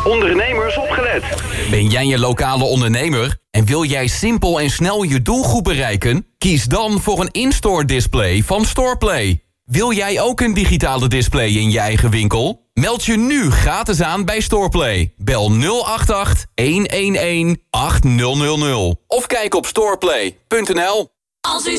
Ondernemers opgelet. Ben jij je lokale ondernemer en wil jij simpel en snel je doelgroep bereiken? Kies dan voor een in-store display van StorePlay. Wil jij ook een digitale display in je eigen winkel? Meld je nu gratis aan bij StorePlay. Bel 088 111 8000 of kijk op storeplay.nl. Als u